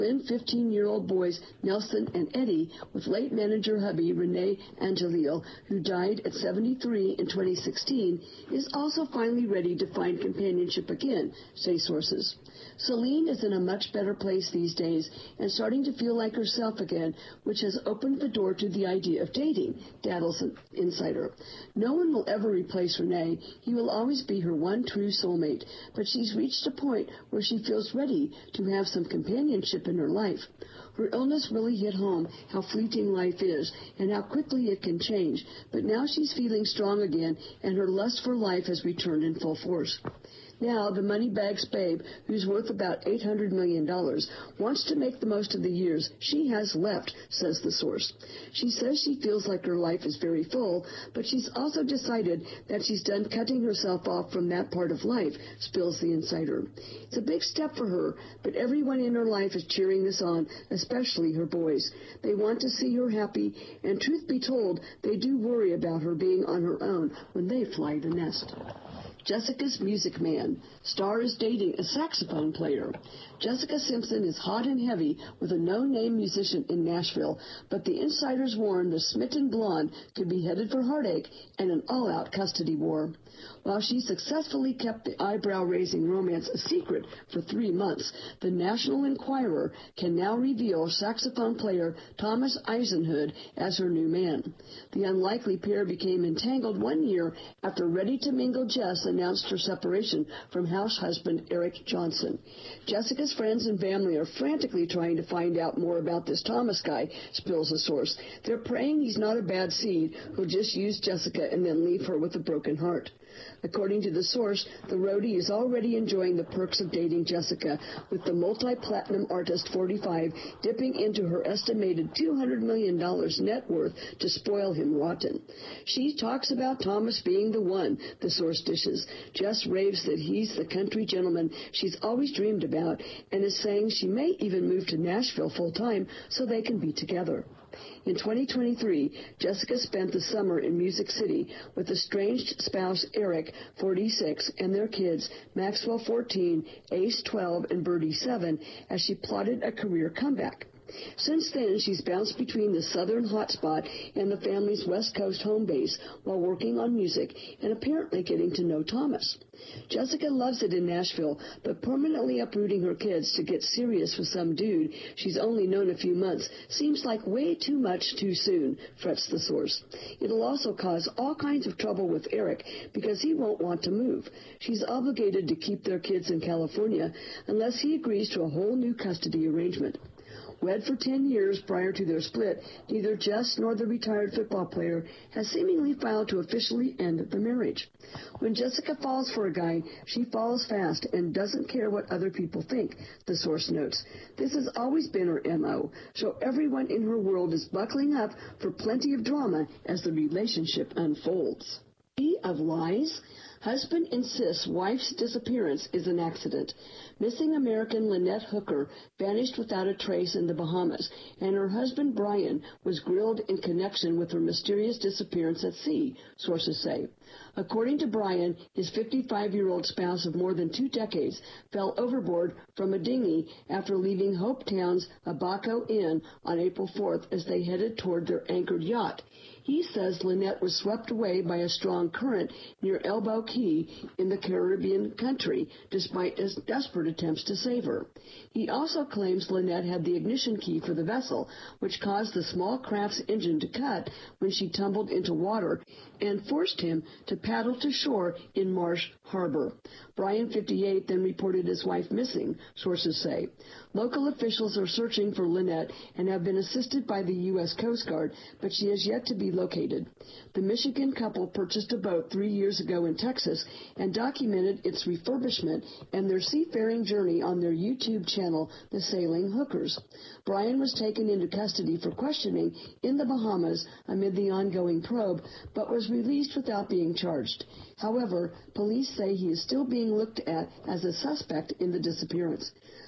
Twin 15-year-old boys Nelson and Eddie with late manager hubby Renee Angelil, who died at 73 in 2016, is also finally ready to find companionship again, say sources. Celine is in a much better place these days and starting to feel like herself again, which has opened the door to the idea of dating, daddles an insider. No one will ever replace Renee. He will always be her one true soulmate, but she's reached a point where she feels ready to have some companionship in her life. Her illness really hit home how fleeting life is and how quickly it can change, but now she's feeling strong again and her lust for life has returned in full force. Now, the moneybags babe, who's worth about $800 million, wants to make the most of the years she has left, says the source. She says she feels like her life is very full, but she's also decided that she's done cutting herself off from that part of life, spills the insider. It's a big step for her, but everyone in her life is cheering this on, especially her boys. They want to see her happy, and truth be told, they do worry about her being on her own when they fly the nest. Jessica's Music Man. Star is dating a saxophone player. Jessica Simpson is hot and heavy with a no-name musician in Nashville, but the insiders warn the smitten blonde could be headed for heartache and an all-out custody war. While she successfully kept the eyebrow-raising romance a secret for 3 months, the National Enquirer can now reveal saxophone player Thomas Eisenhood as her new man. The unlikely pair became entangled 1 year after Ready to Mingle Jess announced her separation from house husband Eric Johnson. Jessica's friends and family are frantically trying to find out more about this Thomas guy, spills a source. They're praying he's not a bad seed who'll just use Jessica and then leave her with a broken heart. According to the source, the roadie is already enjoying the perks of dating Jessica, with the multi-platinum artist 45 dipping into her estimated $200 million net worth to spoil him rotten. She talks about Thomas being the one, the source dishes. Jess raves that he's the country gentleman she's always dreamed about and is saying she may even move to Nashville full-time so they can be together. In 2023, Jessica spent the summer in Music City with estranged spouse Eric, 46, and their kids, Maxwell, 14, Ace, 12, and Birdie, 7, as she plotted a career comeback. Since then, she's bounced between the southern hotspot and the family's West Coast home base while working on music and apparently getting to know Thomas. Jessica loves it in Nashville, but permanently uprooting her kids to get serious with some dude she's only known a few months seems like way too much too soon, frets the source. It'll also cause all kinds of trouble with Eric because he won't want to move. She's obligated to keep their kids in California unless he agrees to a whole new custody arrangement. Wed for 10 years prior to their split, neither Jess nor the retired football player has seemingly filed to officially end the marriage. When Jessica falls for a guy, she falls fast and doesn't care what other people think, the source notes. This has always been her M.O., so everyone in her world is buckling up for plenty of drama as the relationship unfolds. Sea of lies? Husband insists wife's disappearance is an accident. Missing American Lynette Hooker vanished without a trace in the Bahamas, and her husband Brian was grilled in connection with her mysterious disappearance at sea, sources say. According to Brian, his 55-year-old spouse of more than 2 decades fell overboard from a dinghy after leaving Hope Town's Abaco Inn on April 4th as they headed toward their anchored yacht. He says Lynette was swept away by a strong current near Elbow Key in the Caribbean country, despite his desperate attempts to save her. He also claims Lynette had the ignition key for the vessel, which caused the small craft's engine to cut when she tumbled into water and forced him to paddle to shore in Marsh Harbor. Brian, 58, then reported his wife missing, sources say. Local officials are searching for Lynette and have been assisted by the U.S. Coast Guard, but she has yet to be located. The Michigan couple purchased a boat 3 years ago in Texas and documented its refurbishment and their seafaring journey on their YouTube channel, The Sailing Hookers. Brian was taken into custody for questioning in the Bahamas amid the ongoing probe, but was released without being charged. However, police say he is still being looked at as a suspect in the disappearance.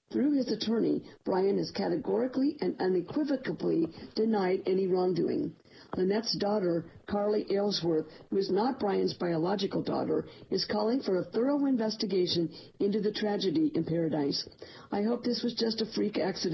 Through his attorney, Brian has categorically and unequivocally denied any wrongdoing. Lynette's daughter, Carly Aylesworth, who is not Brian's biological daughter, is calling for a thorough investigation into the tragedy in Paradise. I hope this was just a freak accident.